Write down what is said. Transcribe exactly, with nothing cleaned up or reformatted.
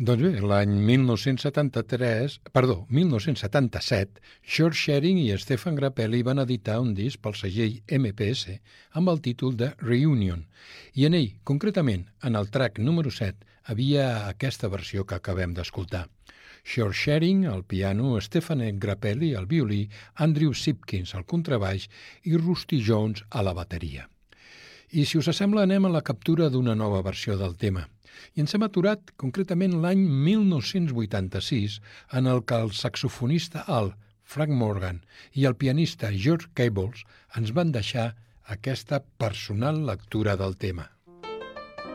Doncs bé, l'any mil nou-cents setanta-tres, perdó, mil nou-cents setanta-set, George Shearing i Stephen Grappelli van editar un disc pel segell M P S amb el títol de Reunion, i en ell, concretament, en el track número set, havia aquesta versió que acabem d'escoltar. George Shearing al piano, Stephen Grappelli al violí, Andrew Simpkins al contrabaix i Rusty Jones a la bateria. I si us sembla, anem a la captura d'una nova versió del tema. I ens hem aturat concretament l'any mil nou-cents vuitanta-sis, en el que el saxofonista alt Frank Morgan i el pianista George Cables ens van deixar aquesta personal lectura del tema.